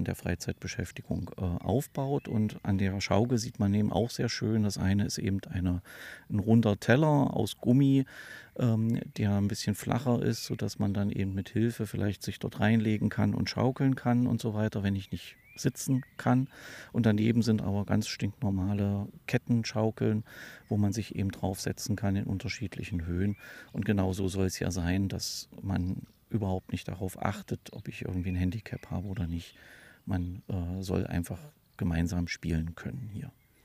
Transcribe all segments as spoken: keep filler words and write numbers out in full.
Möglichkeiten der Freizeitbeschäftigung äh, aufbaut. Und an der Schaukel sieht man eben auch sehr schön, das eine ist eben eine, ein runder Teller aus Gummi, ähm, der ein bisschen flacher ist, sodass man dann eben mit Hilfe vielleicht sich dort reinlegen kann und schaukeln kann und so weiter, wenn ich nicht sitzen kann. Und daneben sind aber ganz stinknormale Kettenschaukeln, wo man sich eben draufsetzen kann in unterschiedlichen Höhen. Und genau so soll es ja sein, dass man überhaupt nicht darauf achtet, ob ich irgendwie ein Handicap habe oder nicht. Man äh, soll einfach gemeinsam spielen können hier.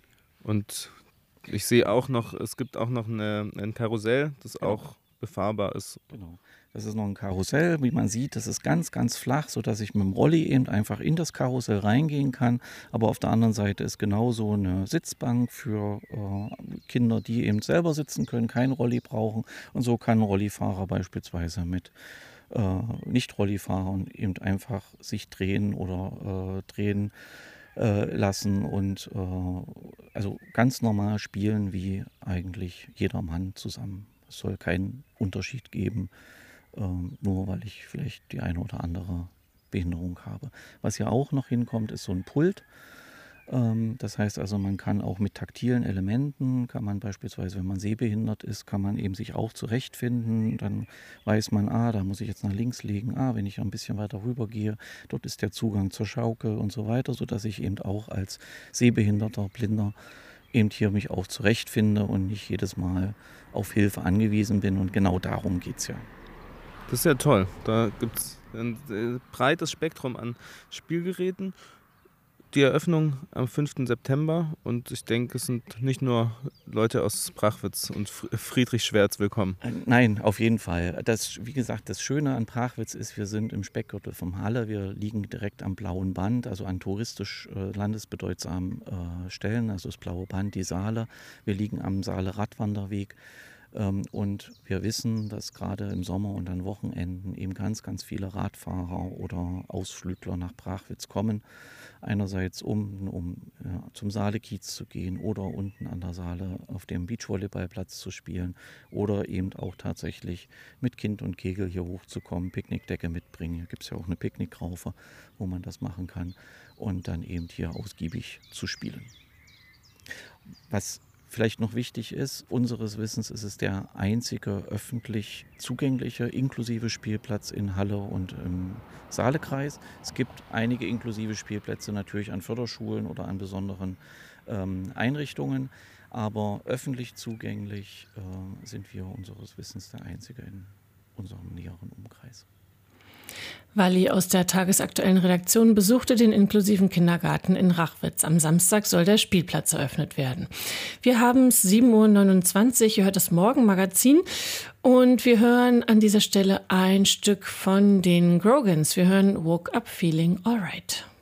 Und ich sehe auch noch, es gibt auch noch eine, ein Karussell, das Genau. auch befahrbar ist. Genau. Das ist noch ein Karussell, wie man sieht, das ist ganz, ganz flach, sodass ich mit dem Rolli eben einfach in das Karussell reingehen kann. Aber auf der anderen Seite ist genauso eine Sitzbank für äh, Kinder, die eben selber sitzen können, kein Rolli brauchen. Und so kann ein Rollifahrer beispielsweise mit äh, Nicht-Rollifahrern eben einfach sich drehen oder äh, drehen äh, lassen und äh, also ganz normal spielen wie eigentlich jeder Mann zusammen. Es soll keinen Unterschied geben, ähm, nur weil ich vielleicht die eine oder andere Behinderung habe. Was ja auch noch hinkommt, ist so ein Pult. Ähm, das heißt also, man kann auch mit taktilen Elementen, kann man beispielsweise, wenn man sehbehindert ist, kann man eben sich auch zurechtfinden. Dann weiß man, ah, da muss ich jetzt nach links legen, ah, wenn ich ein bisschen weiter rüber gehe, dort ist der Zugang zur Schaukel und so weiter, sodass ich eben auch als Sehbehinderter, Blinder eben hier mich auch zurechtfinde und nicht jedes Mal auf Hilfe angewiesen bin. Und genau darum geht es ja. Das ist ja toll. Da gibt es ein äh, breites Spektrum an Spielgeräten. Die Eröffnung am fünften September und ich denke, es sind nicht nur Leute aus Prachwitz und Friedrich Schwerz willkommen. Nein, auf jeden Fall. Das, wie gesagt, das Schöne an Prachwitz ist, wir sind im Speckgürtel vom Halle. Wir liegen direkt am Blauen Band, also an touristisch äh, landesbedeutsamen äh, Stellen, also das Blaue Band, die Saale. Wir liegen am Saale-Radwanderweg. Und wir wissen, dass gerade im Sommer und an Wochenenden eben ganz, ganz viele Radfahrer oder Ausflügler nach Prachwitz kommen. Einerseits um, um ja, zum Saale-Kiez zu gehen oder unten an der Saale auf dem Beachvolleyballplatz zu spielen oder eben auch tatsächlich mit Kind und Kegel hier hochzukommen, Picknickdecke mitbringen. Hier gibt es ja auch eine Picknickraufe, wo man das machen kann und dann eben hier ausgiebig zu spielen. Was vielleicht noch wichtig ist, unseres Wissens ist es der einzige öffentlich zugängliche inklusive Spielplatz in Halle und im Saalekreis. Es gibt einige inklusive Spielplätze natürlich an Förderschulen oder an besonderen ähm, Einrichtungen, aber öffentlich zugänglich äh, sind wir unseres Wissens der einzige in unserem näheren Umkreis. Walli aus der tagesaktuellen Redaktion besuchte den inklusiven Kindergarten in Rachwitz. Am Samstag soll der Spielplatz eröffnet werden. Wir haben es sieben Uhr neunundzwanzig, ihr hört das Morgenmagazin und wir hören an dieser Stelle ein Stück von den Grogans. Wir hören Woke Up Feeling Alright.